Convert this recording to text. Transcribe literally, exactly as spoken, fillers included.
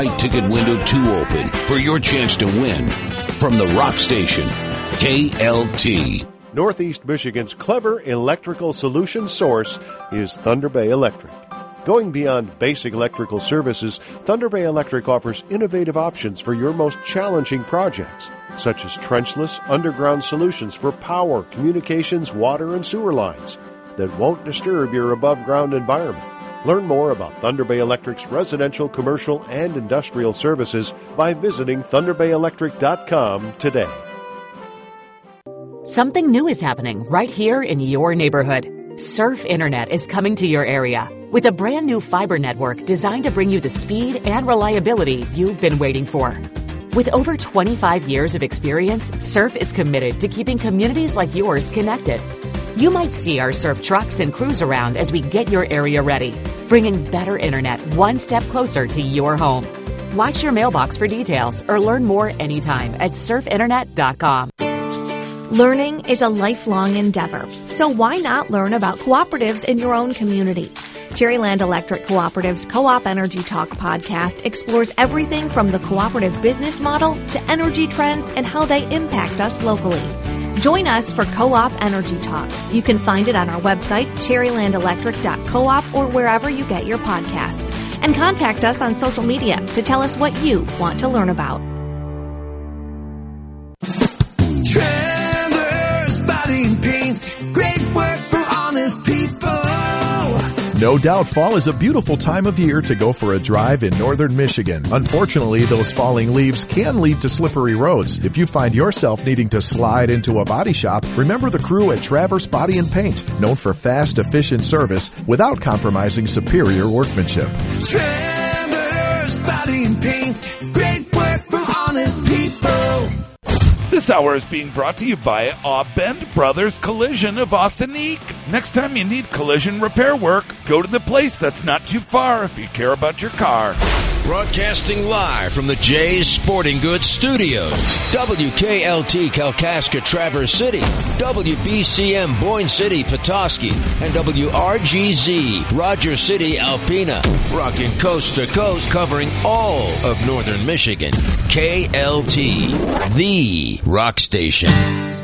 Ticket window too open for your chance to win. From the Rock Station, K L T. Northeast Michigan's clever electrical solution source is Thunder Bay Electric. Going beyond basic electrical services, Thunder Bay Electric offers innovative options for your most challenging projects, such as trenchless underground solutions for power, communications, water, and sewer lines that won't disturb your above-ground environment. Learn more about Thunder Bay Electric's residential, commercial, and industrial services by visiting thunder bay electric dot com today. Something new is happening right here in your neighborhood. Surf Internet is coming to your area with a brand new fiber network designed to bring you the speed and reliability you've been waiting for. With over twenty-five years of experience, Surf is committed to keeping communities like yours connected. You might see our Surf trucks and crews around as we get your area ready, bringing better internet one step closer to your home. Watch your mailbox for details or learn more anytime at surf internet dot com. Learning is a lifelong endeavor, so why not learn about cooperatives in your own community? Cherryland Electric Cooperative's Co-op Energy Talk podcast explores everything from the cooperative business model to energy trends and how they impact us locally. Join us for Co-op Energy Talk. You can find it on our website, cherryland electric dot coop, or wherever you get your podcasts. And contact us on social media to tell us what you want to learn about. Trevor's Body and Paint. Great work from honest people. No doubt fall is a beautiful time of year to go for a drive in northern Michigan. Unfortunately, those falling leaves can lead to slippery roads. If you find yourself needing to slide into a body shop, remember the crew at Travers Body and Paint, known for fast, efficient service without compromising superior workmanship. Travers Body and Paint. Great work from honest people. This hour is being brought to you by Aubend Brothers Collision of Ossineek. Next time you need collision repair work, go to the place that's not too far if you care about your car. Broadcasting live from the Jay's Sporting Goods Studios. W K L T Kalkaska Traverse City, W B C M Boyne City Petoskey, and W R G Z Roger City Alpena. Rocking coast to coast, covering all of northern Michigan. K L T, the rock station.